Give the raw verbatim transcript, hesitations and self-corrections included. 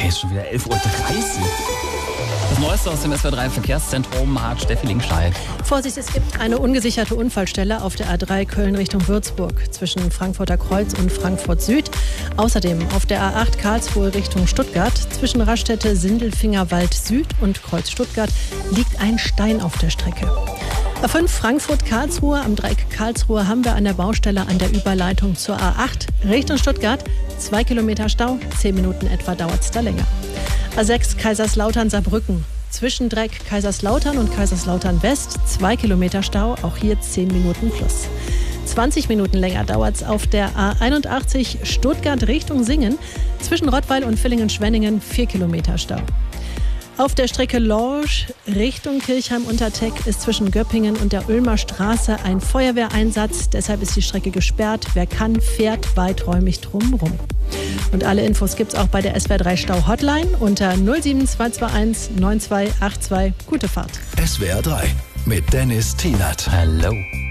Hey, ist schon wieder elf Uhr dreißig. Das Neueste aus dem S W R drei Verkehrszentrum hat Steffi Linkscheid. Vorsicht, es gibt eine ungesicherte Unfallstelle auf der A drei Köln Richtung Würzburg zwischen Frankfurter Kreuz und Frankfurt Süd. Außerdem auf der A acht Karlsruhe Richtung Stuttgart zwischen Raststätte Sindelfingerwald Süd und Kreuz Stuttgart liegt ein Stein auf der Strecke. A fünf Frankfurt-Karlsruhe, am Dreieck Karlsruhe haben wir an der Baustelle an der Überleitung zur A acht Richtung Stuttgart. Zwei Kilometer Stau, zehn Minuten etwa dauert es da länger. A sechs Kaiserslautern-Saarbrücken. Zwischen Dreieck Kaiserslautern und Kaiserslautern West, zwei Kilometer Stau, auch hier zehn Minuten plus. zwanzig Minuten länger dauert es auf der A einundachtzig Stuttgart Richtung Singen. Zwischen Rottweil und Villingen-Schwenningen, vier Kilometer Stau. Auf der Strecke Lorsch Richtung Kirchheim-Unterteck ist zwischen Göppingen und der Ulmer Straße ein Feuerwehreinsatz. Deshalb ist die Strecke gesperrt. Wer kann, fährt weiträumig drumherum. Und alle Infos gibt's auch bei der S W R drei Stau Hotline unter null sieben zwei zwei eins neun zwei acht zwei. Gute Fahrt. S W R drei mit Dennis Tielert. Hallo.